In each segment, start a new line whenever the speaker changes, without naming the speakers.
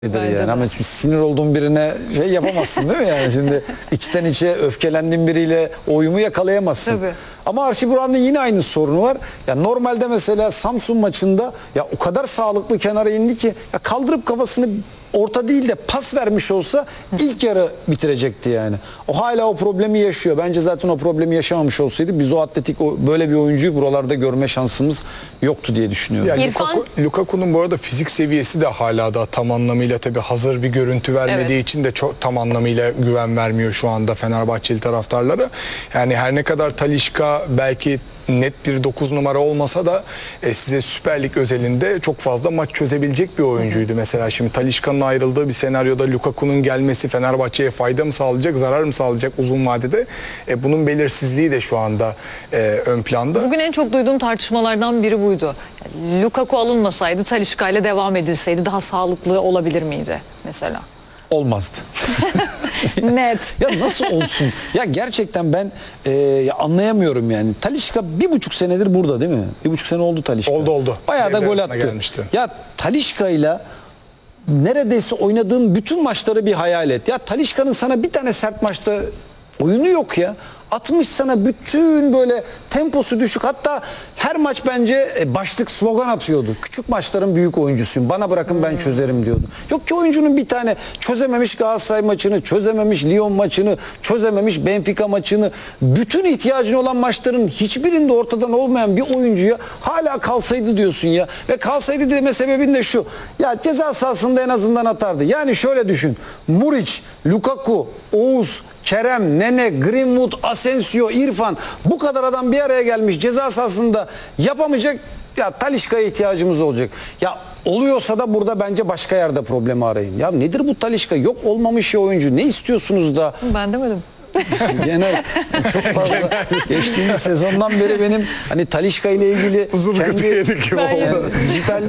Yani ama sinir olduğun birine şey yapamazsın değil mi yani? Şimdi içten içe öfkelendiğin biriyle o uyumu yakalayamazsın.
Tabii.
Ama Archie Brown'un yine aynı sorunu var. Ya normalde mesela Samsun maçında ya o kadar sağlıklı kenara indi ki ya kaldırıp kafasını orta değil de pas vermiş olsa ilk yarı bitirecekti yani. O hala o problemi yaşıyor. Bence zaten o problemi yaşamamış olsaydı biz o atletik böyle bir oyuncuyu buralarda görme şansımız yoktu diye düşünüyorum.
Ya
İrfan...
Lukaku'nun bu arada fizik seviyesi de hala da tam anlamıyla tabii hazır bir görüntü vermediği için de çok tam anlamıyla güven vermiyor şu anda Fenerbahçeli taraftarları. Yani her ne kadar Talisca belki net bir 9 numara olmasa da size Süper Lig özelinde çok fazla maç çözebilecek bir oyuncuydu. Mesela şimdi Talisca'nın ayrıldığı bir senaryoda Lukaku'nun gelmesi Fenerbahçe'ye fayda mı sağlayacak, zarar mı sağlayacak uzun vadede? Bunun belirsizliği de şu anda ön planda.
Bugün en çok duyduğum tartışmalardan biri buydu. Yani Lukaku alınmasaydı, Talisca ile devam edilseydi daha sağlıklı olabilir miydi mesela?
Olmazdı.
Net.
Ya nasıl olsun? Ya gerçekten ben ya anlayamıyorum yani. Talisca 1,5 senedir burada değil mi? 1,5 sene oldu Talisca.
Oldu.
Bayağı da gol attı.
Gelmişti.
Ya Talisca ile neredeyse oynadığın bütün maçları bir hayal et. Ya Talisca'nın sana bir tane sert maçta oyunu yok ya. Atmış sana bütün böyle temposu düşük. Hatta her maç bence başlık slogan atıyordu. Küçük maçların büyük oyuncusuyum. Bana bırakın ben çözerim diyordu. Yok ki oyuncunun bir tane çözememiş Galatasaray maçını, çözememiş Lyon maçını, çözememiş Benfica maçını. Bütün ihtiyacın olan maçların hiçbirinde ortadan olmayan bir oyuncuya hala kalsaydı diyorsun ya. Ve kalsaydı deme sebebin de şu. Ya ceza sahasında en azından atardı. Yani şöyle düşün. Muriç, Lukaku, Oğuz, Kerem, Nene, Greenwood, Asensio, İrfan bu kadar adam bir araya gelmiş ceza sahasında yapamayacak ya Talisca'ya ihtiyacımız olacak. Ya oluyorsa da burada bence başka yerde problemi arayın. Ya nedir bu Talisca? Yok olmamış ya oyuncu. Ne istiyorsunuz da?
Ben demedim.
Genel çok fazla geçtiğimiz sezondan beri benim hani Talisca ile ilgili kendi dijital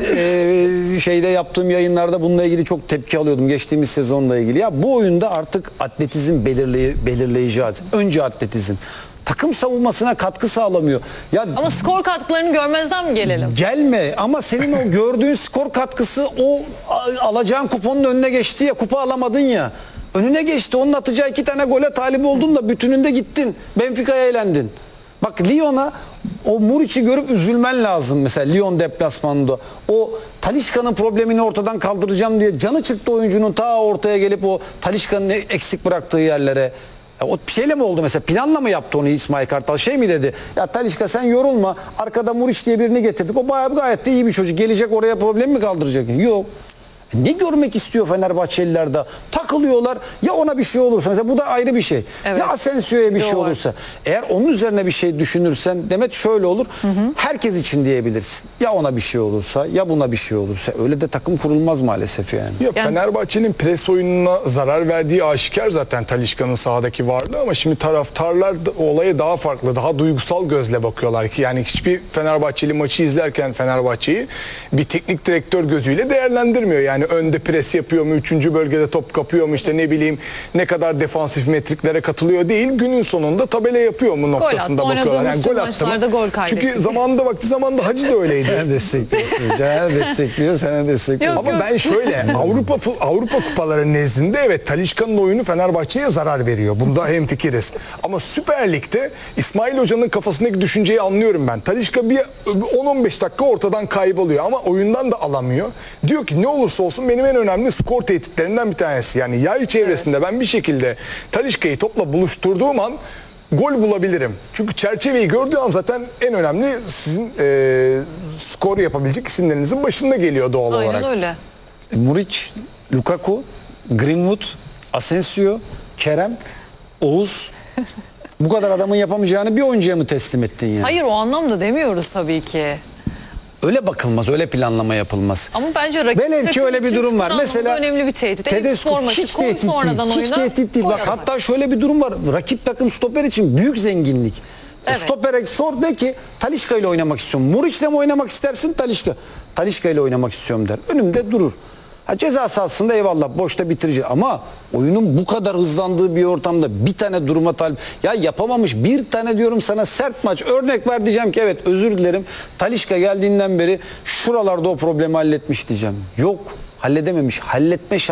şeyde yaptığım yayınlarda bununla ilgili çok tepki alıyordum geçtiğimiz sezonla ilgili. Ya bu oyunda artık atletizm belirleyici. Önce atletizm. Takım savunmasına katkı sağlamıyor. Ya
Ama skor katkılarını görmezden mi gelelim?
gelme ama senin o gördüğün skor katkısı o alacağın kuponun önüne geçti ya, kupa alamadın ya. Önüne geçti. Onun atacağı 2 tane gole talip oldun da bütününde gittin. Benfica'ya eğlendin. Bak Lyon'a o Muriç'i görüp üzülmen lazım mesela Lyon deplasmanında. O Talisca'nın problemini ortadan kaldıracağım diye canı çıktı oyuncunun ta ortaya gelip o Talisca'nın eksik bıraktığı yerlere. Ya o şeyle mi oldu mesela? Planla mı yaptı onu İsmail Kartal? Şey mi dedi? Ya Talisca sen yorulma. Arkada Muriç diye birini getirdik. O bayağı gayet de iyi bir çocuk. Gelecek oraya problem mi kaldıracak? Yok. Ne görmek istiyor Fenerbahçeliler de? Takılıyorlar. Ya ona bir şey olursa mesela bu da ayrı bir şey.
Evet.
Ya Asensio'ya bir şey olursa. Eğer onun üzerine bir şey düşünürsen Demet şöyle olur. Herkes için diyebilirsin. Ya ona bir şey olursa ya buna bir şey olursa. Öyle de takım kurulmaz maalesef yani.
Ya Fenerbahçe'nin pres oyununa zarar verdiği aşikar zaten Talisca'nın sahadaki varlığı ama şimdi taraftarlar da olaya daha farklı, daha duygusal gözle bakıyorlar ki yani hiçbir Fenerbahçeli maçı izlerken Fenerbahçe'yi bir teknik direktör gözüyle değerlendirmiyor. Yani önde pres yapıyor mu, 3. bölgede top kapıyor mu, işte ne bileyim ne kadar defansif metriklere katılıyor değil. Günün sonunda tabela yapıyor mu noktasında bakıyorlar. Yani gol attı mı?
Gol kaydetti.
Çünkü zamanında Hacı da öyleydi.
Sen destekliyorsun. Caner destekliyor, sen destekliyorsun.
Ama ben şöyle Avrupa kupaları nezdinde evet Talisca'nın oyunu Fenerbahçe'ye zarar veriyor. Bunda hemfikiriz. Ama Süper Lig'de İsmail Hoca'nın kafasındaki düşünceyi anlıyorum ben. Talisca bir 10-15 dakika ortadan kayboluyor ama oyundan da alamıyor. Diyor ki ne olursa olsun benim en önemli skor tehditlerinden bir tanesi. Yani yay çevresinde ben bir şekilde Talisca'yı topla buluşturduğum an gol bulabilirim. Çünkü çerçeveyi gördüğü an zaten en önemli sizin skor yapabilecek isimlerinizin başında geliyor doğal olarak.
Aynen öyle.
Muriç, Lukaku, Greenwood, Asensio, Kerem, Oğuz. Bu kadar adamın yapamayacağını bir oyuncuya mı teslim ettin ya?
Hayır o anlamda demiyoruz tabii ki.
Öyle bakılmaz, öyle planlama yapılmaz.
Ama bence rakip
Velev ki öyle bir durum var. Mesela
önemli bir tehdit.
Tedesco hiç tehdit değil. Hiç tehdit değil. Bak hatta şöyle bir durum var. Rakip takım stoper için büyük zenginlik.
Evet.
Stopere sor de ki Talisca ile oynamak istiyorum. Muriç'le mi oynamak istersin Talisca? Talisca ile oynamak istiyorum der. Önümde durur. Ha, ceza sahasında eyvallah boşta bitirici ama oyunun bu kadar hızlandığı bir ortamda bir tane duruma talip ya yapamamış bir tane diyorum sana sert maç örnek ver diyeceğim ki evet özür dilerim Talisca geldiğinden beri şuralarda o problemi halletmiş diyeceğim. Yok halledememiş. Halletme